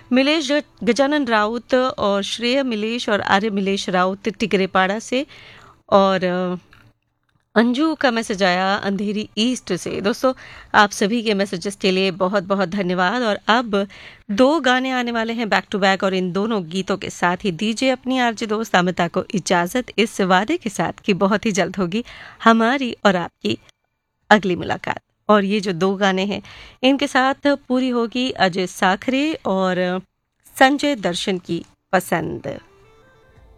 मिलेश गजानन राउत और श्रेय मिलेश और आर्य मिलेश राउत टिकरेपाड़ा से। और अंजू का मैसेज आया अंधेरी ईस्ट से। दोस्तों, आप सभी के मैसेजेस के लिए बहुत बहुत धन्यवाद। और अब 2 गाने आने वाले हैं बैक टू बैक, और इन दोनों गीतों के साथ ही दीजिए अपनी आरजे दोस्त अमिता को इजाजत, इस वादे के साथ कि बहुत ही जल्द होगी हमारी और आपकी अगली मुलाकात। और ये जो 2 गाने हैं इनके साथ पूरी होगी अजय साखरे और संजय दर्शन की पसंद।